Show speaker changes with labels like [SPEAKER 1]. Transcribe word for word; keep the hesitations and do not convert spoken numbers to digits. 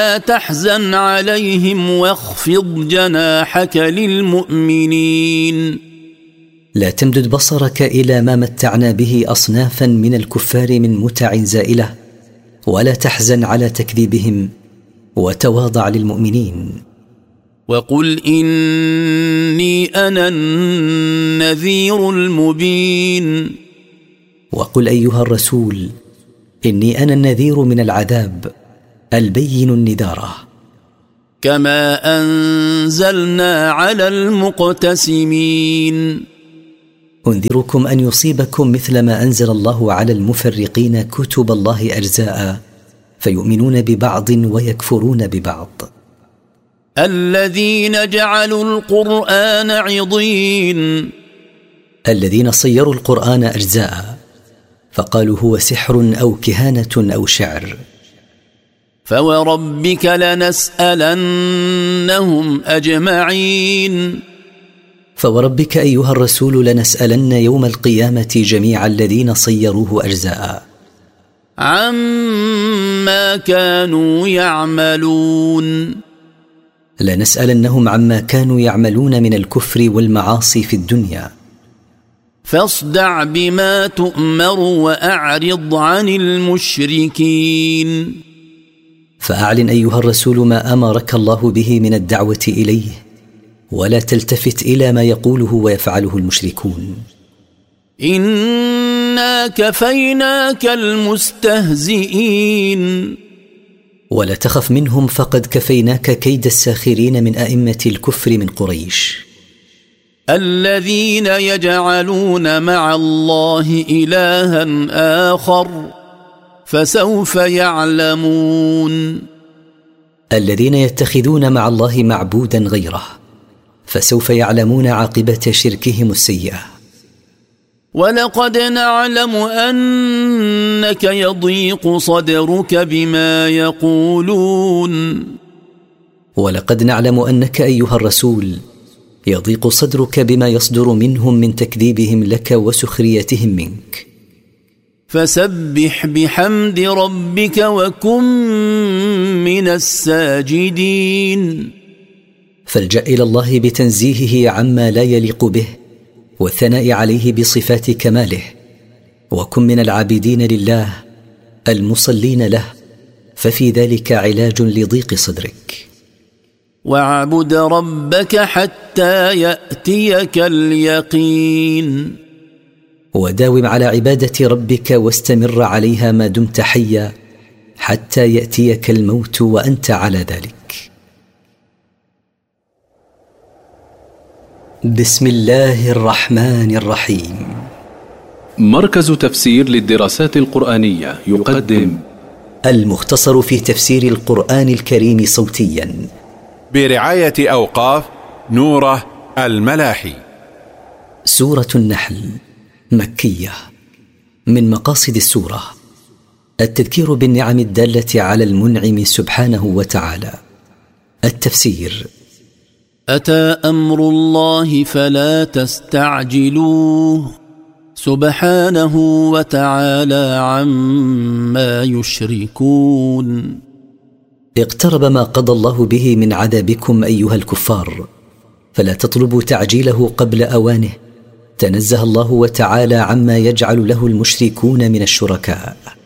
[SPEAKER 1] لا تحزن عليهم واخفض جناحك للمؤمنين.
[SPEAKER 2] لا تمدد بصرك إلى ما متعنا به أصنافا من الكفار من متع زائلة، ولا تحزن على تكذيبهم، وتواضع للمؤمنين.
[SPEAKER 1] وقل إني أنا النذير المبين.
[SPEAKER 2] وقل أيها الرسول إني أنا النذير من العذاب البين النذارة.
[SPEAKER 1] كما أنزلنا على المقتسمين.
[SPEAKER 2] أنذركم أن يصيبكم مثل ما أنزل الله على المفرقين كتب الله أجزاء، فيؤمنون ببعض ويكفرون ببعض.
[SPEAKER 1] الذين جعلوا القرآن عضين.
[SPEAKER 2] الذين صيروا القرآن أجزاء، فقالوا هو سحر أو كهانة أو شعر.
[SPEAKER 1] فوربك لنسألنهم أجمعين.
[SPEAKER 2] فوربك أيها الرسول لنسألن يوم القيامة جميع الذين صيروه أجزاء
[SPEAKER 1] عما كانوا يعملون.
[SPEAKER 2] لنسألنهم عما كانوا يعملون من الكفر والمعاصي في الدنيا.
[SPEAKER 1] فاصدع بما تؤمر وأعرض عن المشركين.
[SPEAKER 2] فأعلن أيها الرسول ما أمرك الله به من الدعوة إليه، ولا تلتفت إلى ما يقوله ويفعله المشركون.
[SPEAKER 1] إنا كفيناك المستهزئين.
[SPEAKER 2] ولا تخف منهم، فقد كفيناك كيد الساخرين من أئمة الكفر من قريش.
[SPEAKER 1] الذين يجعلون مع الله إلها آخر فسوف يعلمون.
[SPEAKER 2] الذين يتخذون مع الله معبودا غيره، فسوف يعلمون عاقبة شركهم السيئة.
[SPEAKER 1] ولقد نعلم أنك يضيق صدرك بما يقولون.
[SPEAKER 2] ولقد نعلم أنك أيها الرسول يضيق صدرك بما يصدر منهم من تكذيبهم لك وسخريتهم منك.
[SPEAKER 1] فسبح بحمد ربك وكن من الساجدين.
[SPEAKER 2] فالجأ إلى الله بتنزيهه عما لا يليق به، والثناء عليه بصفات كماله، وكن من العابدين لله المصلين له، ففي ذلك علاج لضيق صدرك.
[SPEAKER 1] واعبد ربك حتى يأتيك اليقين.
[SPEAKER 2] وداوم على عبادة ربك واستمر عليها ما دمت حيا حتى يأتيك الموت وأنت على ذلك. بسم الله الرحمن الرحيم.
[SPEAKER 3] مركز تفسير للدراسات القرآنية يقدم
[SPEAKER 2] المختصر في تفسير القرآن الكريم صوتيا
[SPEAKER 4] برعاية أوقاف نوره الملاحي.
[SPEAKER 2] سورة النحل مكية. من مقاصد السورة التذكير بالنعم الدالة على المنعم سبحانه وتعالى. التفسير:
[SPEAKER 1] أتى أمر الله فلا تستعجلوه سبحانه وتعالى عما يشركون.
[SPEAKER 2] اقترب ما قضى الله به من عذابكم أيها الكفار، فلا تطلبوا تعجيله قبل أوانه. تنزه الله وتعالى عما يجعل له المشركون من الشركاء.